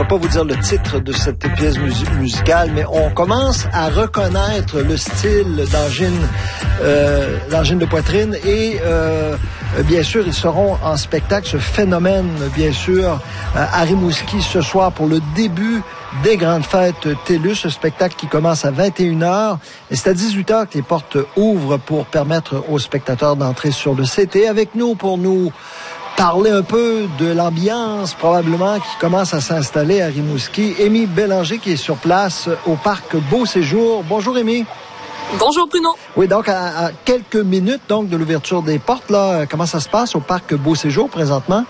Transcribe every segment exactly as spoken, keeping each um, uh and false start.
pourrais pas vous dire le titre de cette pièce mus- musicale, mais on commence à reconnaître le style d'Angine, euh, d'Angine de poitrine et euh, bien sûr, ils seront en spectacle, ce phénomène, bien sûr, à Rimouski ce soir pour le début des grandes fêtes TELUS, ce spectacle qui commence à vingt et une heures. Et c'est à dix-huit heures que les portes ouvrent pour permettre aux spectateurs d'entrer sur le C T. Avec nous pour nous parler un peu de l'ambiance probablement qui commence à s'installer à Rimouski, Amy Bélanger qui est sur place au parc Beau Séjour. Bonjour Amy. Bonjour Bruno. Oui, donc à, à quelques minutes donc de l'ouverture des portes, là, comment ça se passe au parc Beau Séjour présentement?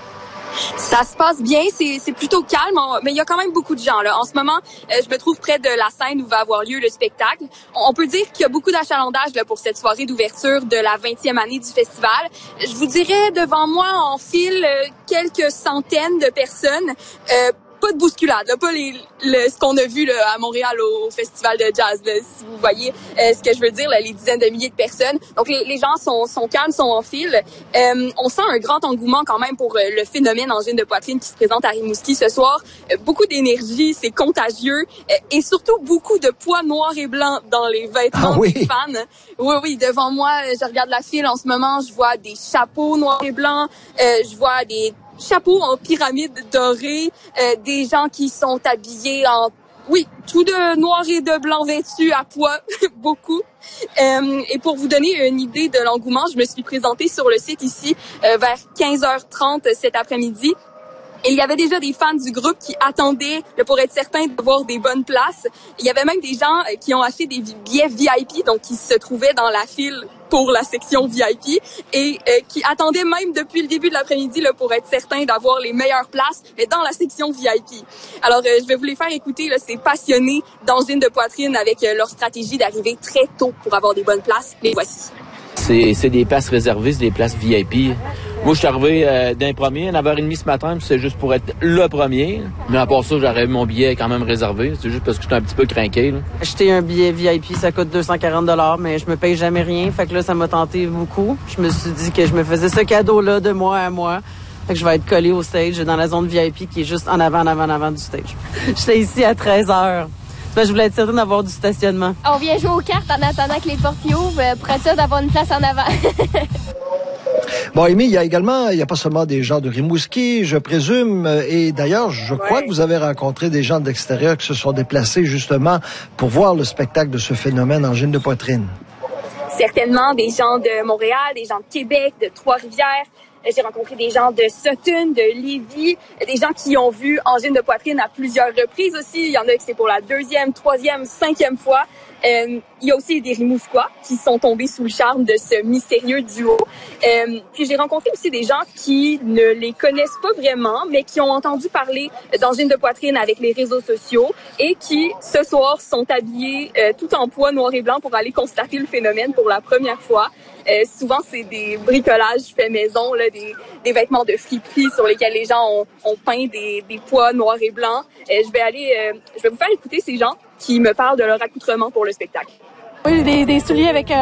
Ça se passe bien, c'est, c'est plutôt calme, mais il y a quand même beaucoup de gens là. En ce moment, euh, je me trouve près de la scène où va avoir lieu le spectacle. On peut dire qu'il y a beaucoup d'achalandage là pour cette soirée d'ouverture de la vingtième année du festival. Je vous dirais devant moi en file euh, quelques centaines de personnes. Euh, Pas de bousculade, là, pas les, le, ce qu'on a vu là, à Montréal au, au festival de jazz. Là, si vous voyez euh, ce que je veux dire, là, les dizaines de milliers de personnes. Donc les, les gens sont, sont calmes, sont en file. Euh, on sent un grand engouement quand même pour euh, le phénomène angine de poitrine qui se présente à Rimouski ce soir. Euh, beaucoup d'énergie, c'est contagieux euh, et surtout beaucoup de poids noirs et blancs dans les vêtements ah oui. des fans. Oui, oui, devant moi, je regarde la file en ce moment, je vois des chapeaux noirs et blancs, euh, je vois des chapeaux en pyramide dorée, euh, des gens qui sont habillés en, oui, tout de noir et de blanc vêtus à pois, beaucoup. Euh, et pour vous donner une idée de l'engouement, je me suis présentée sur le site ici euh, vers quinze heures trente cet après-midi. Et il y avait déjà des fans du groupe qui attendaient là, pour être certains d'avoir des bonnes places. Il y avait même des gens euh, qui ont acheté des billets V I P, donc qui se trouvaient dans la file pour la section V I P et euh, qui attendaient même depuis le début de l'après-midi là, pour être certains d'avoir les meilleures places, mais dans la section V I P. Alors, euh, je vais vous les faire écouter là, ces passionnés d'angine de poitrine avec euh, leur stratégie d'arriver très tôt pour avoir des bonnes places. Les voici. C'est, c'est des places réservées, c'est des places V I P. Moi, je suis arrivé euh, d'un premier, à neuf heures trente ce matin, puis c'est juste pour être le premier. Mais à part ça, j'aurais mon billet quand même réservé. C'est juste parce que j'étais un petit peu craqué. Là. Acheter un billet V I P, ça coûte deux cent quarante dollars, mais je me paye jamais rien. Fait que là, ça m'a tenté beaucoup. Je me suis dit que je me faisais ce cadeau-là de mois à mois. Fait que je vais être collé au stage dans la zone V I P qui est juste en avant, en avant, en avant du stage. J'étais ici à treize heures. Ben, je voulais être certaine d'avoir du stationnement. On vient jouer aux cartes en attendant que les portes ouvrent pour être sûr d'avoir une place en avant. Bon, Amy, il y a également, il n'y a pas seulement des gens de Rimouski, je présume, et d'ailleurs, je crois ouais. que vous avez rencontré des gens de l'extérieur qui se sont déplacés justement pour voir le spectacle de ce phénomène angine de poitrine. Certainement des gens de Montréal, des gens de Québec, de Trois-Rivières. J'ai rencontré des gens de Sutton, de Lévis, des gens qui ont vu angine de poitrine à plusieurs reprises aussi. Il y en a qui c'est pour la deuxième, troisième, cinquième fois. Euh, il y a aussi des Rimousquois qui sont tombés sous le charme de ce mystérieux duo. Euh, puis j'ai rencontré aussi des gens qui ne les connaissent pas vraiment, mais qui ont entendu parler d'angine de poitrine avec les réseaux sociaux et qui, ce soir, sont habillés euh, tout en pois noir et blanc pour aller constater le phénomène pour la première fois. Euh, souvent, c'est des bricolages faits maison, là, des, des vêtements de friperie sur lesquels les gens ont, ont peint des, des pois noirs et blancs. Euh, je vais aller, euh, je vais vous faire écouter ces gens qui me parlent de leur accoutrement pour le spectacle. Oui, des, des souliers avec